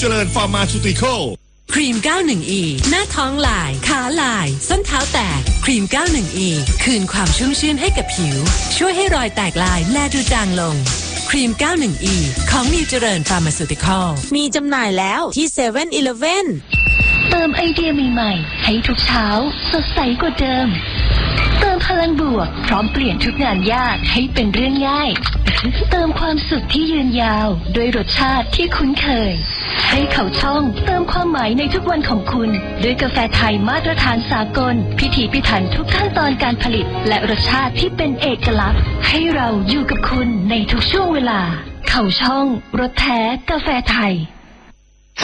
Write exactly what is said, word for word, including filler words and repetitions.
เจริญฟาร์มาซูติคอลครีม เก้าสิบเอ็ด อี หน้าท้องลายขาลายส้นเท้าแตกครีม เก้าสิบเอ็ด อี คืนความชุ่มชื่นให้กับผิวช่วยให้รอยแตกลายแลดูจางลงครีม เก้าสิบเอ็ด อี ของนิวเจริญฟาร์มาซูติคอลมีจำหน่ายแล้วที่เซเว่นอีเลฟเว่นเติมไอเดียใหม่ๆให้ทุกเช้าสดใสกว่าเดิมเติมพลังบวกพร้อมเปลี่ยนทุกงานยากให้เป็นเรื่องง่ายเติมความสุขที่ยืนยาวด้วยรสชาติที่คุ้นเคยให้เขาช่องเติมความหมายในทุกวันของคุณด้วยกาแฟไทยมาตรฐานสากลพิถีพิถันทุกขั้นตอนการผลิตและรสชาติที่เป็นเอกลักษณ์ให้เราอยู่กับคุณในทุกช่วงเวลาเขาช่องรสแท้กาแฟไทย